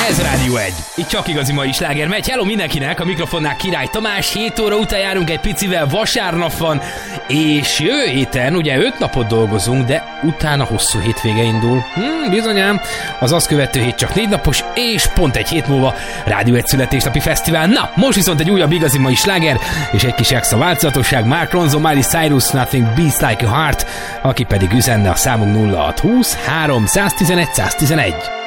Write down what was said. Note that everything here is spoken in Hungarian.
Ez Rádió 1. Itt csak igazi mai sláger megy. Hello mindenkinek, a mikrofonnál Király Tamás. 7 óra után járunk egy picivel, vasárnap van, és jövő héten ugye 5 napot dolgozunk, de utána hosszú hétvége indul. Bizonyám, az azt követő hét csak 4 napos, és pont egy hét múlva Rádió 1 születésnapi fesztivál. Na, most viszont egy újabb igazi mai sláger, és egy kis extra változatosság. Mark Ronson, Miley Cyrus, Nothing Beats Like a Heart, aki pedig üzenne a számunk 0620 311 111.